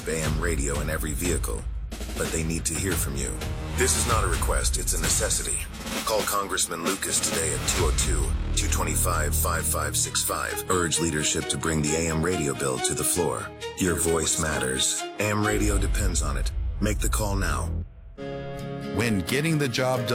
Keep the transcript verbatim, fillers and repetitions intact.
keep A M radio in every vehicle, but they need to hear from you. This is not a request, it's a necessity. Call Congressman Lucas today at two oh two, two two five, five five six five. Urge leadership to bring the A M radio bill to the floor. Your voice matters. A M radio depends on it. Make the call now. When getting the job done